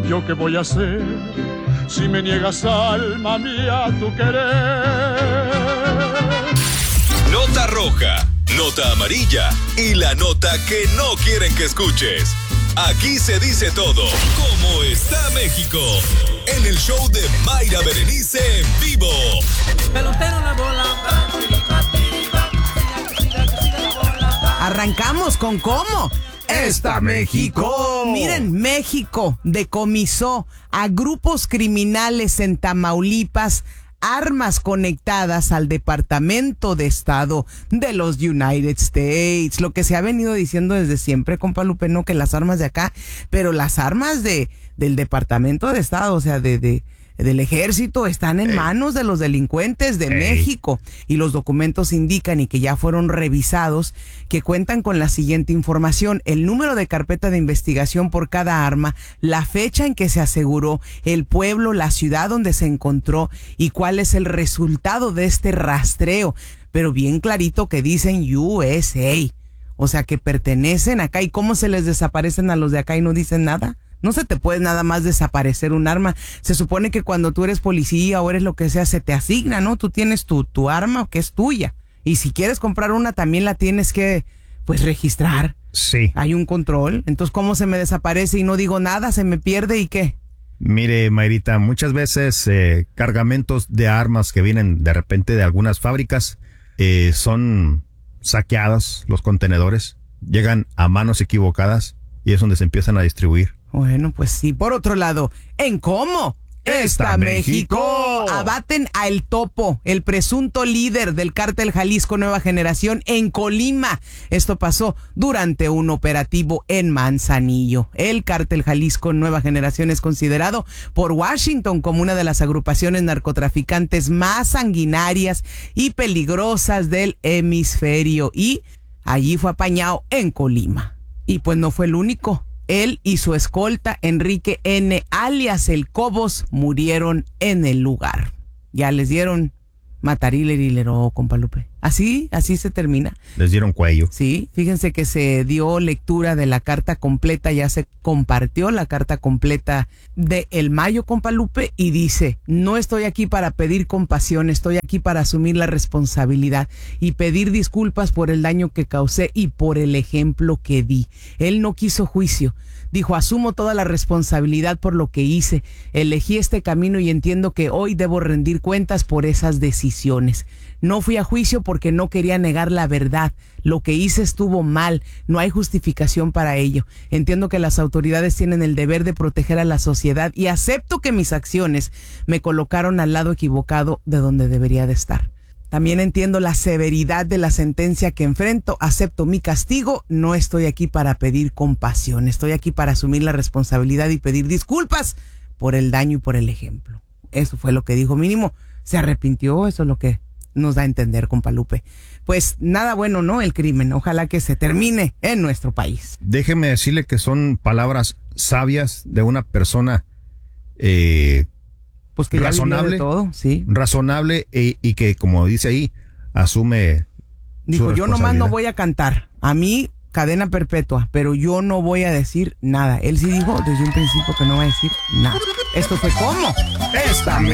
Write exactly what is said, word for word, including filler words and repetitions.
¿yo qué voy a hacer si me niegas, alma mía, tu querer? Nota roja, nota amarilla y la nota que no quieren que escuches. Aquí se dice todo. ¿Cómo está México? En el show de Mayra Berenice en vivo. Pelotero la bola. Arrancamos con ¿cómo? ¡Está México! Miren, México decomisó a grupos criminales en Tamaulipas armas conectadas al Departamento de Estado de los United States. Lo que se ha venido diciendo desde siempre, compa Lupe, no que las armas de acá, pero las armas de del Departamento de Estado, o sea, de... de del ejército, están en Ey. manos de los delincuentes de Ey. México, y los documentos indican, y que ya fueron revisados, que cuentan con la siguiente información: el número de carpeta de investigación por cada arma, la fecha en que se aseguró, el pueblo, la ciudad donde se encontró y cuál es el resultado de este rastreo, pero bien clarito que dicen U S A, o sea que pertenecen acá. ¿Y cómo se les desaparecen a los de acá y no dicen nada? No se te puede nada más desaparecer un arma. Se supone que cuando tú eres policía o eres lo que sea, se te asigna, ¿no? Tú tienes tu, tu arma que es tuya. Y si quieres comprar una, también la tienes que, pues, registrar. Sí. Hay un control. Entonces, ¿cómo se me desaparece y no digo nada? ¿Se me pierde y qué? Mire, Mayrita, muchas veces eh, cargamentos de armas que vienen de repente de algunas fábricas eh, son saqueadas, los contenedores, llegan a manos equivocadas y es donde se empiezan a distribuir. Bueno, pues sí. Por otro lado, ¿en cómo? ¡Está México! Abaten a El Topo, el presunto líder del cártel Jalisco Nueva Generación, en Colima. Esto pasó durante un operativo en Manzanillo. El cártel Jalisco Nueva Generación es considerado por Washington como una de las agrupaciones narcotraficantes más sanguinarias y peligrosas del hemisferio. Y allí fue apañado en Colima. Y pues no fue el único. Él y su escolta, Enrique N., alias El Cobos, murieron en el lugar. Ya les dieron matarilero, compa Lupe. Así, así se termina. Les dieron cuello. Sí, fíjense que se dio lectura de la carta completa, ya se compartió la carta completa de El Mayo, compa Lupe, y dice: no estoy aquí para pedir compasión, estoy aquí para asumir la responsabilidad y pedir disculpas por el daño que causé y por el ejemplo que di. Él no quiso juicio. Dijo: asumo toda la responsabilidad por lo que hice, elegí este camino y entiendo que hoy debo rendir cuentas por esas decisiones. No fui a juicio porque no quería negar la verdad. Lo que hice estuvo mal, no hay justificación para ello. Entiendo que las autoridades tienen el deber de proteger a la sociedad y acepto que mis acciones me colocaron al lado equivocado de donde debería de estar. También entiendo la severidad de la sentencia que enfrento, acepto mi castigo, no estoy aquí para pedir compasión, estoy aquí para asumir la responsabilidad y pedir disculpas por el daño y por el ejemplo. Eso fue lo que dijo, mínimo se arrepintió, eso es lo que nos da a entender, compa Lupe. Pues nada bueno, ¿no? El crimen, ojalá que se termine en nuestro país. Déjeme decirle que son palabras sabias de una persona eh, pues que razonable, ya todo, sí. razonable e, y que, como dice ahí, asume. Dijo: yo nomás no voy a cantar, a mí cadena perpetua, pero yo no voy a decir nada. Él sí dijo desde un principio que no va a decir nada. Esto fue ¿cómo? ¡Está